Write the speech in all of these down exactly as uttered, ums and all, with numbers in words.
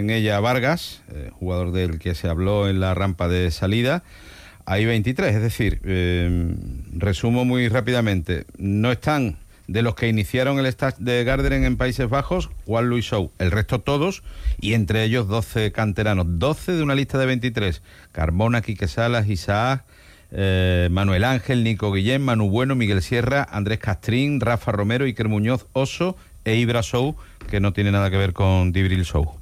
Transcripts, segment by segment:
en ella Vargas, eh, jugador del que se habló en la rampa de salida. Hay veintitrés, es decir, eh, resumo muy rápidamente, no están de los que iniciaron el Stade de Garderen en Países Bajos, Juan Luis Sou, el resto todos, y entre ellos doce canteranos, doce de una lista de veintitrés, Carmona, Quique Salas, Isaac, eh, Manuel Ángel, Nico Guillén, Manu Bueno, Miguel Sierra, Andrés Castrín, Rafa Romero, Iker Muñoz, Oso e Ibra Sou, que no tiene nada que ver con Dibril Sou.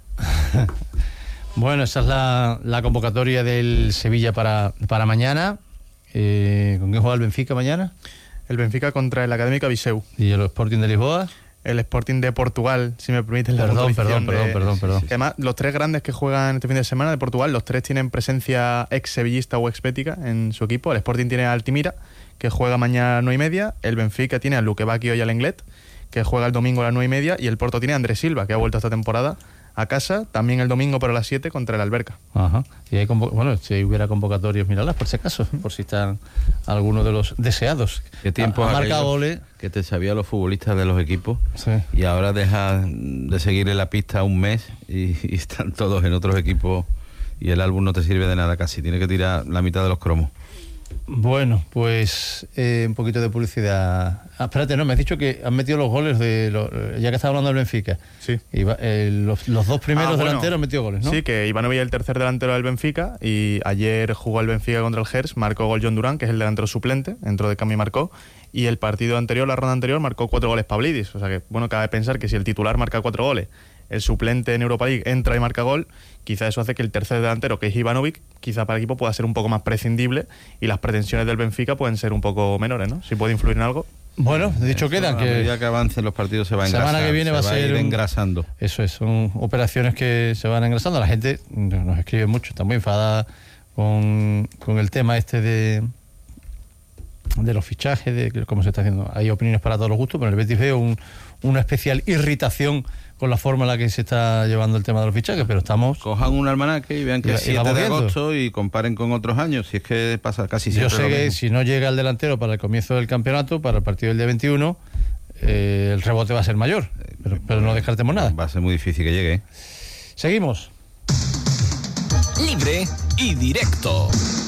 Bueno, esa es la, la convocatoria del Sevilla para, para mañana. Eh, ¿Con quién juega el Benfica mañana? El Benfica contra el Académica Viseu. ¿Y el Sporting de Lisboa? El Sporting de Portugal, si me permiten la Perdón, perdón, de... perdón, perdón, perdón. Además, los tres grandes que juegan este fin de semana de Portugal, los tres tienen presencia ex-sevillista o ex-bética en su equipo. El Sporting tiene a Altimira, que juega mañana a las nueve y media. El Benfica tiene a Luque Bacchio y al Lenglet, que juega el domingo a las nueve y media. Y el Porto tiene a Andrés Silva, que ha vuelto esta temporada a casa, también el domingo pero a las siete contra el Alberca. Ajá. Y hay convo- bueno, si hubiera convocatorios, míralas por si acaso, por si están algunos de los deseados. ¿Qué tiempo ha, ha ha marcado goles? Que te sabía los futbolistas de los equipos, Sí. y ahora deja de seguir en la pista un mes y, y están todos en otros equipos y el álbum no te sirve de nada casi, tiene que tirar la mitad de los cromos. Bueno, pues eh, un poquito de publicidad. Ah, espérate, no, me has dicho que han metido los goles de los, ya que estaba hablando del Benfica. Sí. Iba, eh, los, los dos primeros Ah, bueno. delanteros han metido goles, ¿no? Sí, que Ivanovic es el tercer delantero del Benfica y ayer jugó el Benfica contra el Gers, marcó gol John Durán, que es el delantero suplente, entró de cambio y marcó, y el partido anterior, la ronda anterior, marcó cuatro goles Pavlidis. O sea que, bueno, cabe pensar que si el titular marca cuatro goles, el suplente en Europa League entra y marca gol, quizá eso hace que el tercer delantero, que es Ivanovic, quizá para el equipo pueda ser un poco más prescindible y las pretensiones del Benfica pueden ser un poco menores, ¿no? Si puede influir en algo. Bueno, de hecho queda A que medida que avancen los partidos se va a engrasar. semana que viene se va a ser ir un- engrasando. Eso es, son operaciones que se van engrasando. La gente nos escribe mucho, está muy enfadada con, con el tema este de de los fichajes, de cómo se está haciendo. Hay opiniones para todos los gustos, pero en el Betis veo un, una especial irritación con la forma en la que se está llevando el tema de los fichajes, pero estamos... Cojan un almanaque y vean que Y- y es siete vamos de viendo. agosto y comparen con otros años, si es que pasa casi Yo siempre sé lo que mismo. si no llega el delantero para el comienzo del campeonato, para el partido del día veintiuno, eh, el rebote va a ser mayor, pero, pero no descartemos nada. Va a ser muy difícil que llegue, ¿eh? Seguimos. Libre y directo.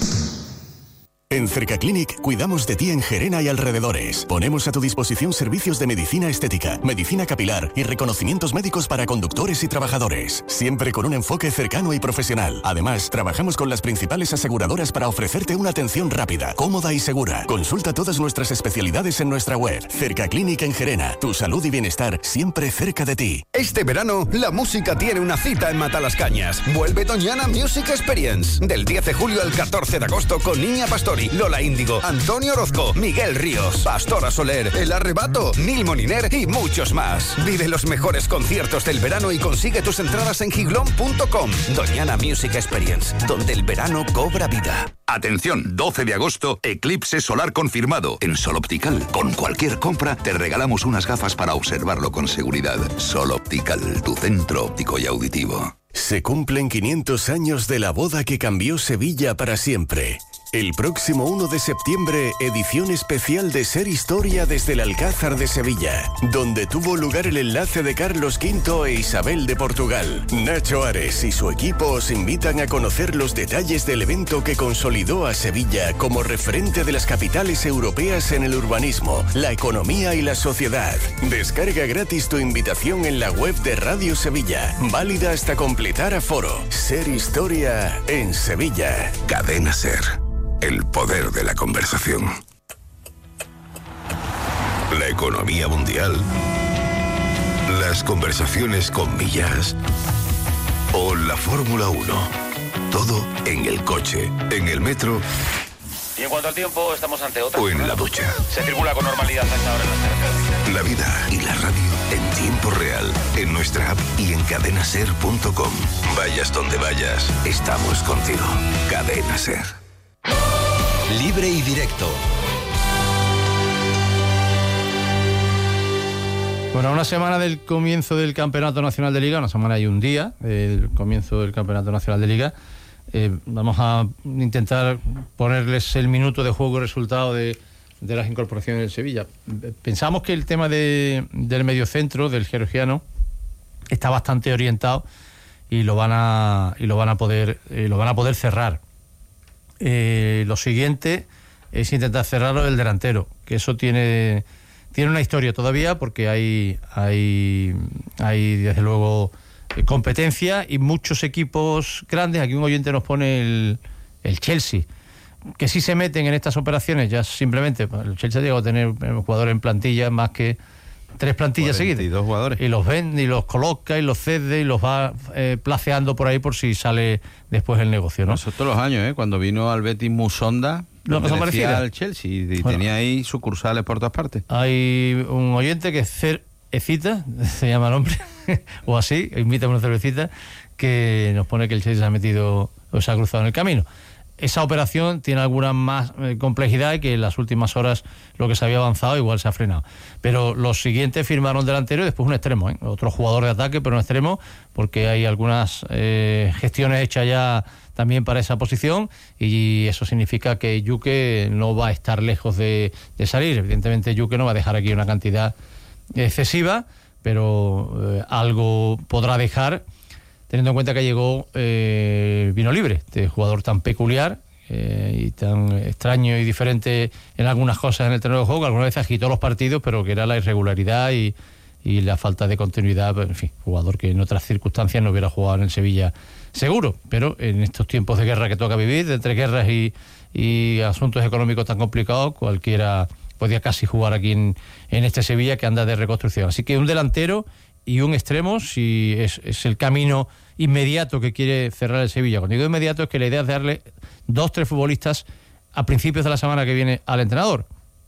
En Cercaclinic cuidamos de ti en Gerena y alrededores. Ponemos a tu disposición servicios de medicina estética, medicina capilar y reconocimientos médicos para conductores y trabajadores. Siempre con un enfoque cercano y profesional. Además, trabajamos con las principales aseguradoras para ofrecerte una atención rápida, cómoda y segura. Consulta todas nuestras especialidades en nuestra web. Cercaclinic en Gerena. Tu salud y bienestar siempre cerca de ti. Este verano, la música tiene una cita en Matalascañas. Vuelve Doñana Music Experience. Del diez de julio al catorce de agosto con Niña Pastori, Lola Índigo, Antonio Orozco, Miguel Ríos, Pastora Soler, El Arrebato, Nil Moliner y muchos más. Vive los mejores conciertos del verano y consigue tus entradas en giglón punto com. Doñana Music Experience, donde el verano cobra vida. Atención, doce de agosto, eclipse solar confirmado. En Sol Optical, con cualquier compra, te regalamos unas gafas para observarlo con seguridad. Sol Optical, tu centro óptico y auditivo. Se cumplen quinientos años de la boda que cambió Sevilla para siempre. El próximo uno de septiembre, edición especial de Ser Historia desde el Alcázar de Sevilla, donde tuvo lugar el enlace de Carlos quinto e Isabel de Portugal. Nacho Ares y su equipo os invitan a conocer los detalles del evento que consolidó a Sevilla como referente de las capitales europeas en el urbanismo, la economía y la sociedad. Descarga gratis tu invitación en la web de Radio Sevilla, válida hasta completar aforo. Ser Historia en Sevilla. Cadena Ser. El poder de la conversación. La economía mundial. Las conversaciones con Millas. O la Fórmula uno. Todo en el coche, en el metro. Y en cuanto al tiempo, estamos ante otra. O en la ducha. Se circula con normalidad a esta hora en las carreteras. La vida y la radio en tiempo real. En nuestra app y en cadena ser punto com. Vayas donde vayas, estamos contigo. Cadena Ser. Libre y directo. Bueno, una semana del comienzo del Campeonato Nacional de Liga, una semana y un día del comienzo del Campeonato Nacional de Liga. Eh, vamos a intentar ponerles el minuto de juego y resultado de, de las incorporaciones del Sevilla. Pensamos que el tema de, del mediocentro, del georgiano, está bastante orientado y lo van a y lo van a poder y lo van a poder cerrar. Eh, lo siguiente es intentar cerrarlo el delantero, que eso tiene tiene una historia todavía, porque hay hay hay desde luego competencia y muchos equipos grandes. Aquí un oyente nos pone el, el Chelsea, que si se meten en estas operaciones ya simplemente, el Chelsea llegó a tener jugadores en plantilla más que tres plantillas seguidas, dos jugadores, y los vende y los coloca y los cede y los va eh, placeando por ahí por si sale después el negocio, ¿no? Eso todos los años, ¿eh? Cuando vino al Betis Musonda, ¿Lo que pertenecía al Chelsea y, y bueno, tenía ahí sucursales por todas partes. Hay un oyente que es Cer Ecita, se llama el hombre, o así, invita a una cervecita, que nos pone que el Chelsea se ha metido o se ha cruzado en el camino. Esa operación tiene alguna más eh, complejidad, y que en las últimas horas lo que se había avanzado igual se ha frenado. Pero los siguientes firmaron delantero y después un extremo, ¿eh? Otro jugador de ataque, pero un extremo, porque hay algunas eh, gestiones hechas ya también para esa posición, y eso significa que Yuke no va a estar lejos de, de salir. Evidentemente Yuke no va a dejar aquí una cantidad excesiva, pero eh, algo podrá dejar, teniendo en cuenta que llegó eh, vino libre, este jugador tan peculiar eh, y tan extraño y diferente en algunas cosas en el terreno de juego, que alguna vez agitó los partidos, pero que era la irregularidad y, y la falta de continuidad. En fin, jugador que en otras circunstancias no hubiera jugado en el Sevilla seguro, pero en estos tiempos de guerra que toca vivir, de entre guerras y, y asuntos económicos tan complicados, cualquiera podía casi jugar aquí en, en este Sevilla que anda de reconstrucción. Así que un delantero y un extremo, si es, es el camino inmediato que quiere cerrar el Sevilla. Cuando digo inmediato es que la idea es darle dos, tres futbolistas a principios de la semana que viene al entrenador.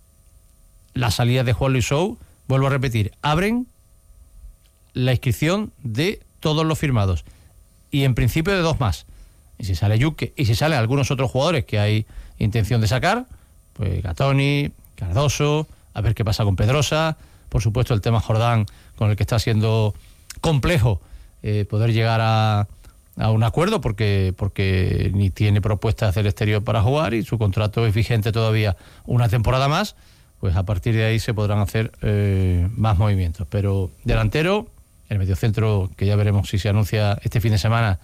Las salidas de Juan Luis Sou, vuelvo a repetir, abren la inscripción de todos los firmados, y en principio de dos más. Y si sale Yuque y si salen algunos otros jugadores que hay intención de sacar, pues Gatoni, Cardoso, a ver qué pasa con Pedrosa, por supuesto el tema Jordán, con el que está siendo complejo eh, poder llegar a, a un acuerdo, porque porque ni tiene propuestas del exterior para jugar y su contrato es vigente todavía una temporada más. Pues a partir de ahí se podrán hacer eh, más movimientos. Pero delantero, el mediocentro, que ya veremos si se anuncia este fin de semana,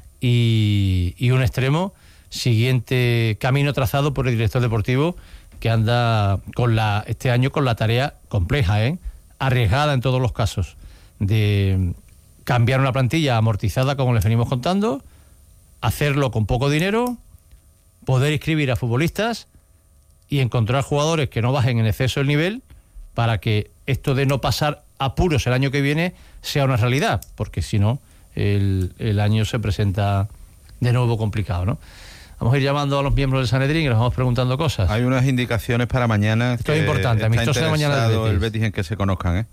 y, y un extremo, siguiente camino trazado por el director deportivo, que anda con la este año con la tarea compleja, ¿eh? arriesgada en todos los casos, de cambiar una plantilla amortizada, como les venimos contando, hacerlo con poco dinero, poder inscribir a futbolistas y encontrar jugadores que no bajen en exceso el nivel, para que esto de no pasar apuros el año que viene sea una realidad, porque si no, el, el año se presenta de nuevo complicado, ¿no? Vamos a ir llamando a los miembros del Sanedrín y les vamos preguntando cosas. Hay unas indicaciones para mañana. Esto es importante. Amistoso de mañana del Betis. El Betis en que se conozcan, ¿eh?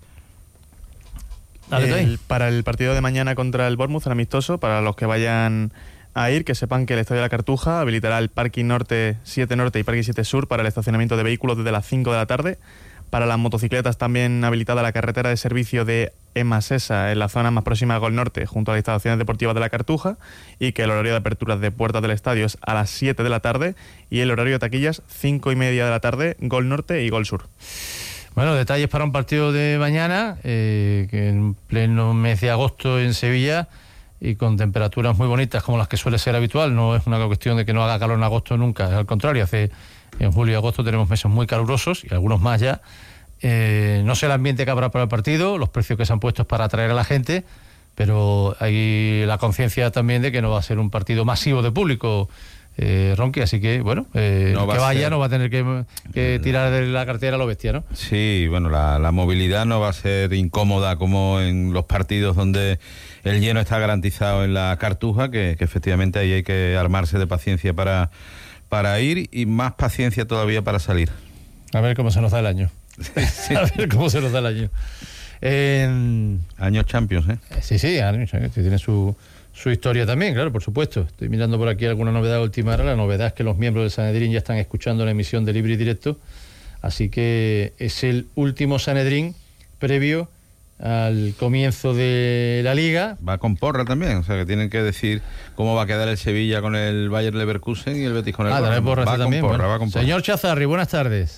El, para el partido de mañana contra el Bournemouth, el amistoso, para los que vayan a ir, que sepan que el Estadio de la Cartuja habilitará el Parking Norte siete Norte y Parking siete Sur para el estacionamiento de vehículos desde las cinco de la tarde. Para las motocicletas también habilitada la carretera de servicio de Emasesa en la zona más próxima a Gol Norte, junto a las instalaciones deportivas de la Cartuja, y que el horario de apertura de puertas del estadio es a las siete de la tarde y el horario de taquillas cinco y media de la tarde, Gol Norte y Gol Sur. Bueno, detalles para un partido de mañana, eh, que en pleno mes de agosto en Sevilla, y con temperaturas muy bonitas como las que suele ser habitual. No es una cuestión de que no haga calor en agosto nunca, al contrario, hace en julio y agosto tenemos meses muy calurosos y algunos más ya. Eh, no sé el ambiente que habrá para el partido, los precios que se han puesto es para atraer a la gente, pero hay la conciencia también de que no va a ser un partido masivo de público, eh, Ronqui, así que bueno, eh, no que vaya ser... no va a tener que, que tirar de la cartera a lo bestia, ¿no? Sí, bueno, la, la movilidad no va a ser incómoda como en los partidos donde el lleno está garantizado en la Cartuja, que, que efectivamente ahí hay que armarse de paciencia para, para ir, y más paciencia todavía para salir. A ver cómo se nos da el año. Sí. A ver cómo se nos da el año. Eh, años Champions, ¿eh? Sí, sí, años, ¿eh? Tiene su, su historia también, claro, por supuesto. Estoy mirando por aquí alguna novedad de última hora. La novedad es que los miembros del Sanedrín ya están escuchando la emisión de Libre y Directo, así que es el último Sanedrín previo al comienzo de la Liga. Va con porra también, o sea que tienen que decir cómo va a quedar el Sevilla con el Bayer Leverkusen y el Betis con el ah, Bournemouth. Porra va, también. Con porra, bueno. va con porra. Señor Chazarri, buenas tardes.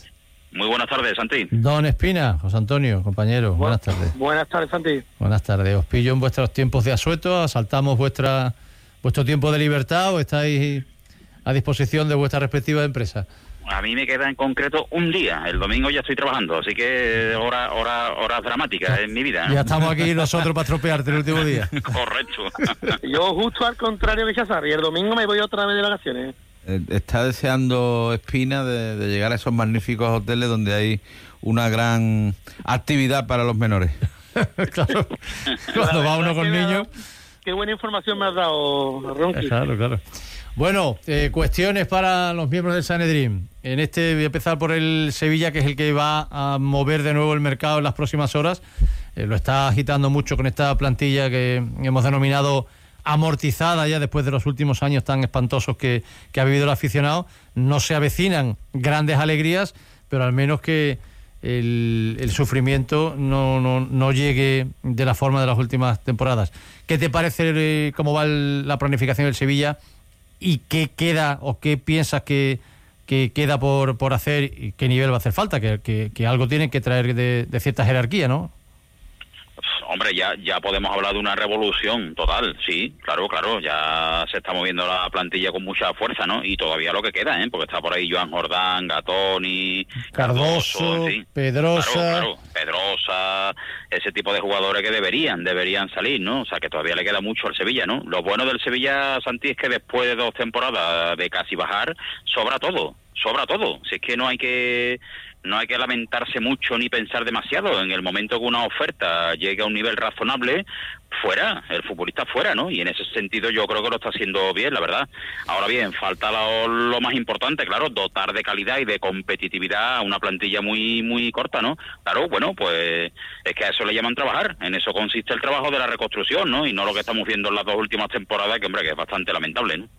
Muy buenas tardes, Santi. Don Espina, José Antonio, compañero, Bu buenas tardes. Buenas tardes, Santi. Buenas tardes. ¿Os pillo en vuestros tiempos de asueto? ¿Asaltamos vuestra vuestro tiempo de libertad o estáis a disposición de vuestra respectiva empresa? A mí me queda en concreto un día. El domingo ya estoy trabajando, así que hora, hora, horas dramáticas en mi vida, ¿no? Ya estamos aquí nosotros para estropearte el último día. Correcto. Yo justo al contrario que Chazar, y el domingo me voy otra vez de vacaciones. Está deseando Espina de, de llegar a esos magníficos hoteles donde hay una gran actividad para los menores. Claro, cuando va uno con niños. Qué buena información me has dado, Ronqui. Claro, claro. Bueno, eh, cuestiones para los miembros del Sanedrín. En este voy a empezar por el Sevilla, que es el que va a mover de nuevo el mercado en las próximas horas. Eh, lo está agitando mucho con esta plantilla que hemos denominado amortizada ya después de los últimos años tan espantosos que, que ha vivido el aficionado. No se avecinan grandes alegrías, pero al menos que el, el sufrimiento no, no, no llegue de la forma de las últimas temporadas. ¿Qué te parece eh, cómo va el, la planificación del Sevilla? ¿Y qué queda o qué piensas que, que queda por, por hacer y qué nivel va a hacer falta? Que, que, que algo tienen que traer de, de cierta jerarquía, ¿no? Hombre, ya ya podemos hablar de una revolución total, sí, claro, claro, ya se está moviendo la plantilla con mucha fuerza, ¿no? Y todavía lo que queda, ¿eh? Porque está por ahí Joan Jordán, Gatoni, Cardoso, Cardoso en fin. Pedrosa... Claro, claro, Pedrosa, ese tipo de jugadores que deberían, deberían salir, ¿no? O sea, que todavía le queda mucho al Sevilla, ¿no? Lo bueno del Sevilla, Santi, es que después de dos temporadas de casi bajar, sobra todo, sobra todo. Si es que no hay que... No hay que lamentarse mucho ni pensar demasiado. En el momento que una oferta llegue a un nivel razonable, fuera, el futbolista fuera, ¿no? Y en ese sentido yo creo que lo está haciendo bien, la verdad. Ahora bien, falta lo, lo más importante, claro, dotar de calidad y de competitividad a una plantilla muy muy corta, ¿no? Claro, bueno, pues es que a eso le llaman trabajar. En eso consiste el trabajo de la reconstrucción, ¿no? Y no lo que estamos viendo en las dos últimas temporadas, que hombre, que es bastante lamentable, ¿no?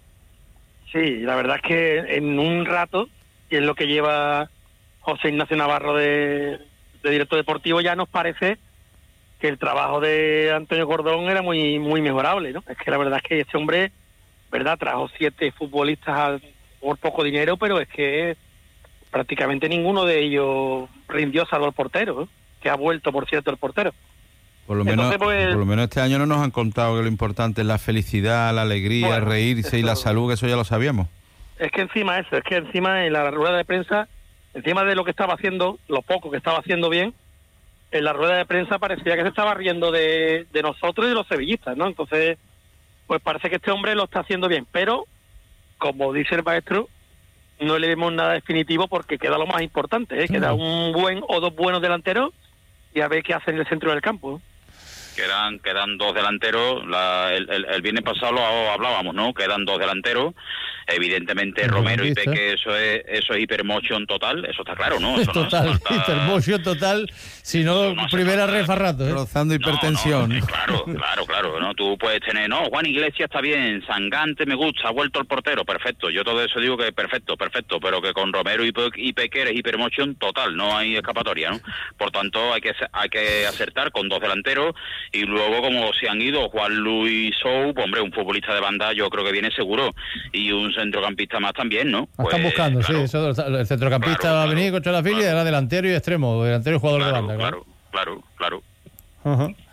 Sí, la verdad es que en un rato, que es lo que lleva José Ignacio Navarro de, de director deportivo, ya nos parece que el trabajo de Antonio Cordón era muy muy mejorable, ¿no? Es que la verdad es que este hombre, verdad, trajo siete futbolistas al, por poco dinero, pero es que prácticamente ninguno de ellos rindió, salvo el portero, ¿eh? Que ha vuelto, por cierto, el portero. Por lo, menos, Entonces, pues, por lo menos este año no nos han contado que lo importante es la felicidad, la alegría, bueno, reírse eso, y la salud, que eso ya lo sabíamos. Es que encima eso, es que encima en la rueda de prensa, encima de lo que estaba haciendo, lo poco que estaba haciendo bien, en la rueda de prensa parecía que se estaba riendo de, de nosotros y de los sevillistas, ¿no? Entonces, pues parece que este hombre lo está haciendo bien, pero, como dice el maestro, no le vemos nada definitivo porque queda lo más importante, ¿eh? Queda un buen o dos buenos delanteros y a ver qué hacen en el centro del campo. Quedan quedan dos delanteros, la, el, el, el viernes pasado lo hablábamos, ¿no? Quedan dos delanteros, evidentemente el Romero y Peque, eso es eso es hipermotion total, eso está claro, ¿no? Eso total, no falta... hipermotion total, si no, no primera refarrato, ¿eh? Rozando hipertensión. No, no, claro, claro, claro, ¿no? Tú puedes tener, no, Juan Iglesias está bien, Sangante me gusta, ha vuelto el portero, perfecto, yo todo eso digo que perfecto, perfecto, pero que con Romero y, Pe y Peque eres hipermotion total, no hay escapatoria, ¿no? Por tanto, hay que hay que acertar con dos delanteros. Y luego, como se han ido Juan Luis Sou, pues, hombre, un futbolista de banda yo creo que viene seguro. Y un centrocampista más también, ¿no? Pues, están buscando, claro, sí. Eso, el centrocampista claro, va a venir claro, contra la filia, claro. Era delantero y extremo, delantero y jugador claro, de banda. Claro, claro, claro. claro. Uh-huh.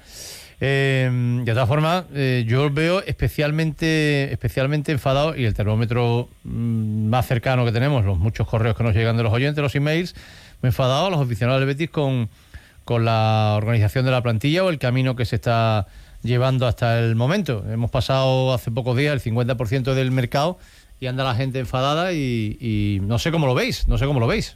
eh, de todas formas, eh, yo os veo especialmente, especialmente enfadado, y el termómetro mmm, más cercano que tenemos, los muchos correos que nos llegan de los oyentes, los emails, me he enfadado a los aficionados del Betis con... con la organización de la plantilla o el camino que se está llevando hasta el momento. Hemos pasado hace pocos días el cincuenta por ciento del mercado y anda la gente enfadada y, y no sé cómo lo veis, no sé cómo lo veis.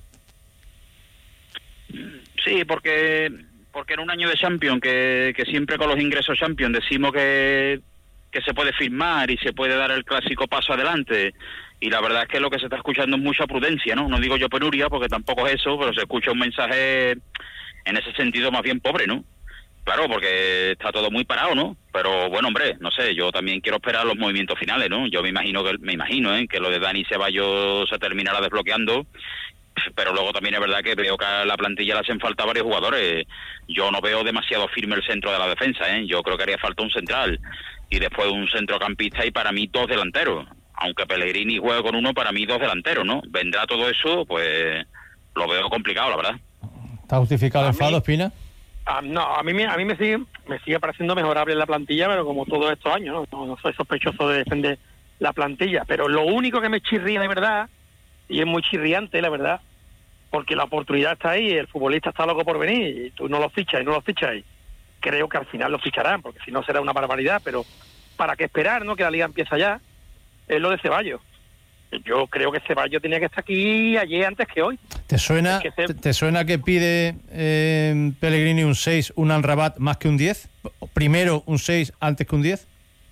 Sí, porque porque en un año de Champions, que, que siempre con los ingresos Champions decimos que, que se puede firmar y se puede dar el clásico paso adelante, y la verdad es que lo que se está escuchando es mucha prudencia, ¿no? No digo yo penuria, porque tampoco es eso, pero se escucha un mensaje... en ese sentido más bien pobre, ¿no? Claro, porque está todo muy parado, ¿no? Pero bueno, hombre, no sé, yo también quiero esperar los movimientos finales, ¿no? Yo me imagino que me imagino, ¿eh? que lo de Dani Ceballos se terminará desbloqueando, pero luego también es verdad que veo que a la plantilla le hacen falta varios jugadores. Yo no veo demasiado firme el centro de la defensa, ¿eh? Yo creo que haría falta un central y después un centrocampista y para mí dos delanteros. Aunque Pellegrini juegue con uno, para mí dos delanteros, ¿no? Vendrá todo eso, pues... lo veo complicado, la verdad. ¿Está justificado el A enfado, mí- Espina? Ah, no, a mí, me- a mí me sigue me sigue pareciendo mejorable la plantilla, pero como todos estos años, ¿no? No, no soy sospechoso de defender la plantilla. Pero lo único que me chirría de verdad, y es muy chirriante, la verdad, porque la oportunidad está ahí, el futbolista está loco por venir, y tú no lo fichas y no lo fichas, y creo que al final lo ficharán, porque si no será una barbaridad, pero ¿para qué esperar, no? Que la liga empieza ya, es lo de Ceballos. Yo creo que Ceballos tenía que estar aquí ayer antes que hoy. ¿Te suena, Es que se- te, te suena que pide eh, Pellegrini un seis, un Amrabat más que un diez? Primero un seis antes que un diez.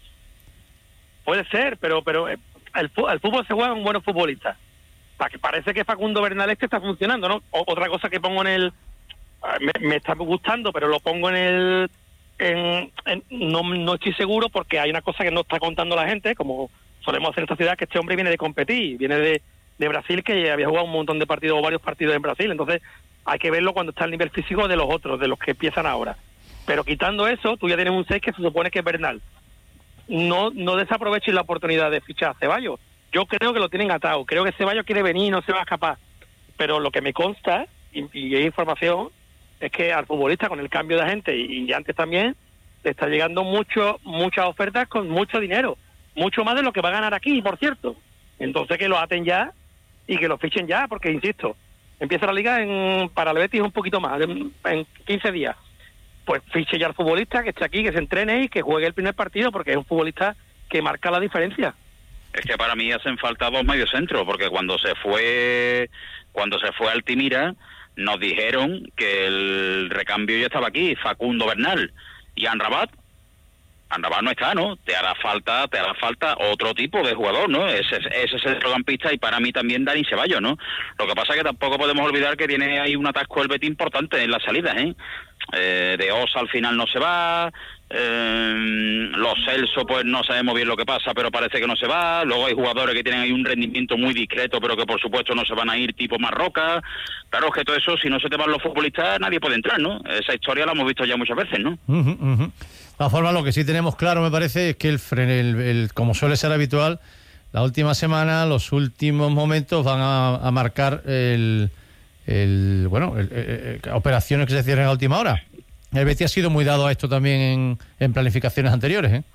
Puede ser, pero pero eh, el, fu- el fútbol se juega con buenos futbolistas. Pa- que parece que Facundo Bernal este está funcionando, ¿no? O- otra cosa que pongo en el... ah, Me, me está gustando, pero lo pongo en el... En, en- no, no estoy seguro porque hay una cosa que no está contando la gente, como solemos hacer en esta ciudad, que este hombre viene de competir, viene de, de Brasil, que había jugado un montón de partidos o varios partidos en Brasil, entonces hay que verlo cuando está al nivel físico de los otros, de los que empiezan ahora. Pero quitando eso, tú ya tienes un seis que se supone que es Bernal. No no desaprovechen la oportunidad de fichar a Ceballos. Yo creo que lo tienen atado, creo que Ceballos quiere venir y no se va a escapar. Pero lo que me consta, y, y es información, es que al futbolista con el cambio de agente y, y antes también, le está llegando mucho muchas ofertas con mucho dinero. Mucho más de lo que va a ganar aquí, por cierto. Entonces que lo aten ya y que lo fichen ya, porque, insisto, empieza la liga en para el Betis un poquito más, en, en quince días. Pues fiche ya al futbolista, que esté aquí, que se entrene y que juegue el primer partido, porque es un futbolista que marca la diferencia. Es que para mí hacen falta dos mediocentros, porque cuando se fue cuando se fue Altimira nos dijeron que el recambio ya estaba aquí, Facundo Bernal y Amrabat. Amrabat no está, ¿no? Te hará falta, te hará falta otro tipo de jugador, ¿no? Ese, ese centrocampista y para mí también Dani Ceballos, ¿no? Lo que pasa es que tampoco podemos olvidar que tiene ahí un atasco el Betis importante en las salidas, ¿eh? Eh, de Osa al final no se va, eh, los Celso pues no sabemos bien lo que pasa, pero parece que no se va. Luego hay jugadores que tienen ahí un rendimiento muy discreto, pero que por supuesto no se van a ir, tipo Marroca. Claro, es que todo eso, si no se te van los futbolistas, nadie puede entrar, ¿no? Esa historia la hemos visto ya muchas veces, ¿no? Uh -huh, uh -huh. De todas formas, lo que sí tenemos claro, me parece, es que el, fren, el, el como suele ser habitual, la última semana, los últimos momentos van a, a marcar el, el bueno, el, el, el, operaciones que se cierren a última hora. El Betis ha sido muy dado a esto también en, en planificaciones anteriores, ¿eh?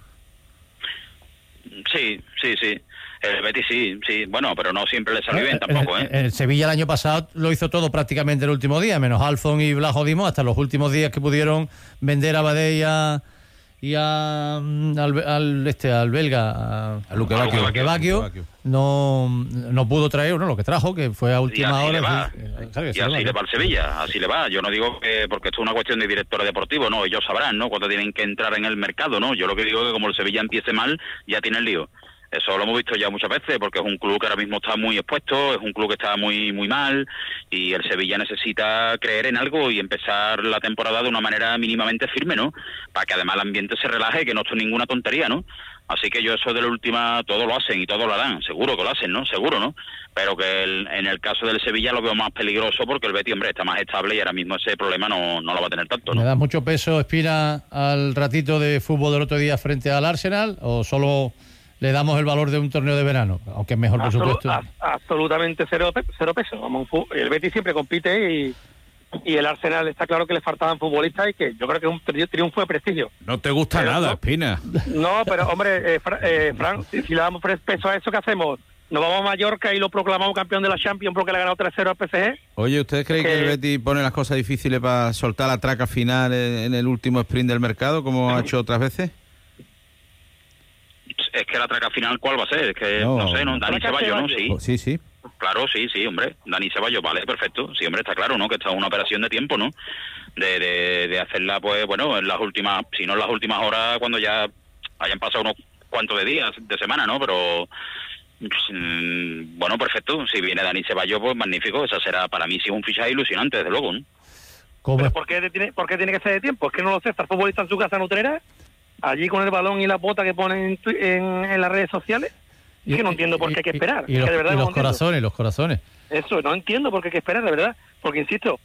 Sí, sí, sí. El Betis sí, sí. Bueno, pero no siempre le salió bien tampoco, ¿eh? El, el Sevilla el año pasado lo hizo todo prácticamente el último día, menos Alfon y Blas Odimo, hasta los últimos días que pudieron vender a Badé y a, y a al, al este al belga a, a Luque Bacchio, Luque Bacchio, no no pudo traer, no, lo que trajo, que fue a última hora. Le va. Sí, claro, y así así le le va. va al Sevilla, así le va. Yo no digo que, porque esto es una cuestión de directores deportivos, no, ellos sabrán, ¿no? Cuando tienen que entrar en el mercado, ¿no? Yo lo que digo es que como el Sevilla empiece mal, ya tiene el lío. Eso lo hemos visto ya muchas veces, porque es un club que ahora mismo está muy expuesto, es un club que está muy muy mal, y el Sevilla necesita creer en algo y empezar la temporada de una manera mínimamente firme, ¿no? Para que además el ambiente se relaje, que no es ninguna tontería, ¿no? Así que yo eso de la última, todo lo hacen y todo lo harán, seguro que lo hacen, ¿no? Seguro, ¿no? Pero que el, en el caso del Sevilla lo veo más peligroso porque el Betis, hombre, está más estable y ahora mismo ese problema no, no lo va a tener tanto, ¿no? ¿Le das mucho peso, Espina, al ratito de fútbol del otro día frente al Arsenal, o solo le damos el valor de un torneo de verano? Aunque es mejor, por Absolu- supuesto. a- absolutamente cero, pe- cero peso. Vamos, un fu- el Betis siempre compite y, y el Arsenal está claro que le faltaban futbolistas y que yo creo que es un tri- triunfo de prestigio. No te gusta Pero nada, no. Espina. No, pero hombre, eh, Fra- eh, Fran, si, si le damos pre- peso a eso, ¿qué hacemos? ¿Nos vamos a Mallorca y lo proclamamos campeón de la Champions porque le ha ganado tres cero al P S G? Oye, ¿ustedes creen que que- el Betis pone las cosas difíciles para soltar la traca final en, en el último sprint del mercado, como ha hecho otras veces? Es que la traca final, ¿cuál va a ser? Es que, no, No. sé, ¿no? Dani Traca Ceballos, ¿no? Ceballos. Sí. Oh, sí, sí. Claro, sí, sí, hombre. Dani Ceballos, vale, perfecto. Sí, hombre, está claro, ¿no? Que está una operación de tiempo, ¿no? De, de, de hacerla, pues, bueno, en las últimas, si no en las últimas horas, cuando ya hayan pasado unos cuantos de días, de semana, ¿no? Pero, mm, bueno, perfecto. Si viene Dani Ceballos, pues magnífico. Esa será, para mí, sí, un fichaje ilusionante, desde luego, ¿no? ¿Cómo ¿Pero es? por qué, tiene, ¿Por qué tiene que ser de tiempo? Es que no lo sé. Está el futbolista en su casa en Utrera, allí con el balón y la bota que ponen en, tu- en, en las redes sociales. Es que no entiendo por qué hay que esperar. Y, y Es los, que de verdad y no los entiendo. corazones, los corazones. Eso, no entiendo por qué hay que esperar, de verdad. Porque, insisto,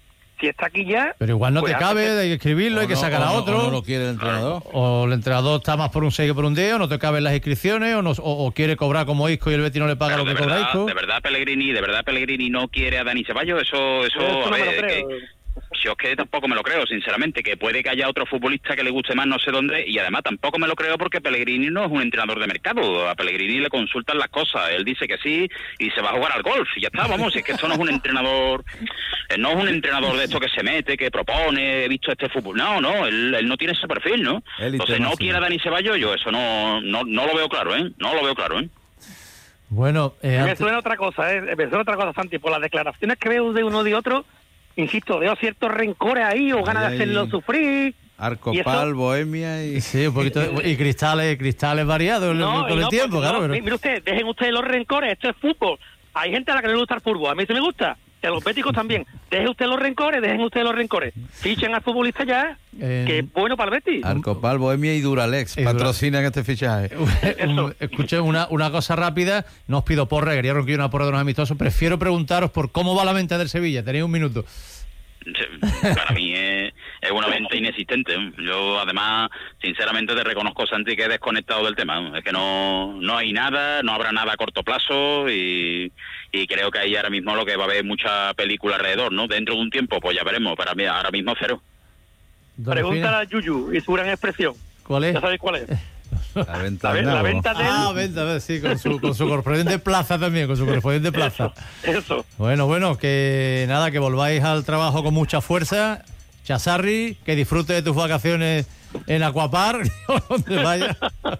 si está aquí ya... Pero igual no pues te cabe, hace- hay que escribirlo, hay que no, sacar o a no- otro. o no lo quiere el entrenador. O el entrenador está más por un seis que por un diez, o no te caben las inscripciones, o, no, o, o quiere cobrar como Isco y el Betis no le paga Pero lo de que cobra verdad, Isco. de verdad Pellegrini, de verdad Pellegrini no quiere a Dani Ceballos, eso, eso, Yo eso a no me ver, lo creo. que- yo es que tampoco me lo creo, sinceramente, que puede que haya otro futbolista que le guste más no sé dónde, y además tampoco me lo creo porque Pellegrini no es un entrenador de mercado, a Pellegrini le consultan las cosas, él dice que sí y se va a jugar al golf, y ya está, vamos, es que esto no es un entrenador, eh, no es un entrenador de esto que se mete, que propone, he visto este fútbol, no, no, él, él no tiene ese perfil, ¿no? Élite Entonces no máxima. quiere a Dani Ceballos, yo eso no, no, no lo veo claro, ¿eh? No lo veo claro, ¿eh? Bueno, eh, Me antes- suena otra cosa, ¿eh? Me suena otra cosa, Santi. Por las declaraciones que veo de uno y de otro, insisto, veo ciertos rencores ahí o ganas de Ahí, hacerlo ahí. sufrir. Arcopal, ¿Y Bohemia y... sí, un poquito de- y cristales, cristales variados No, con y el no, tiempo, porque claro. no, pero- Mire usted, dejen ustedes los rencores, esto es fútbol. Hay gente a la que no le gusta el fútbol, a mí sí me gusta, y a los béticos también. Dejen ustedes los rencores, dejen ustedes los rencores. Fichen al futbolista ya, Eh, que es bueno para el Betis. Arcopal, Bohemia y Duralex Y Dura- patrocinan este fichaje. Un- Escuché una, una cosa rápida, no os pido porra, quería ronquillo una porra de unos amistosos, prefiero preguntaros por cómo va la venta del Sevilla, tenéis un minuto. Para mí es, es una venta inexistente. Yo, además, sinceramente te reconozco, Santi, que he desconectado del tema. Es que no, no hay nada, no habrá nada a corto plazo y, y creo que ahí ahora mismo lo que va a haber mucha película alrededor, ¿no? Dentro de un tiempo, pues ya veremos. Para mí, ahora mismo cero. Don Pregúntale Espina, a Yuyu y su gran expresión. ¿cuál es? Ya sabéis cuál es. La venta La, del ve- la nabo. venta de Ah, venta, a ver, sí, con su, con su correspondiente plaza también, con su correspondiente plaza. eso. Bueno, bueno, que nada, que volváis al trabajo con mucha fuerza. Chazarri, que disfrute de tus vacaciones en Aquapar, o donde vaya.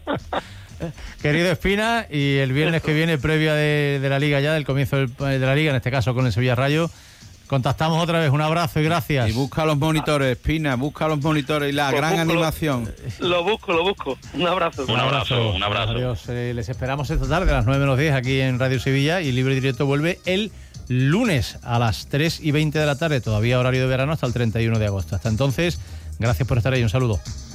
Querido Espina, y el viernes que viene, previa de, de la Liga ya, del comienzo del- de la Liga, en este caso con el Sevilla Rayo, contactamos otra vez. Un abrazo y gracias. Y busca los monitores, Pina, busca los monitores y la Pues gran búscalo. animación. Lo busco, lo busco. Un abrazo. Un abrazo, un abrazo. Adiós. Eh, les esperamos esta tarde a las nueve menos diez aquí en Radio Sevilla, y Libre Directo vuelve el lunes a las tres y veinte de la tarde, todavía horario de verano, hasta el treinta y uno de agosto. Hasta entonces, gracias por estar ahí. Un saludo.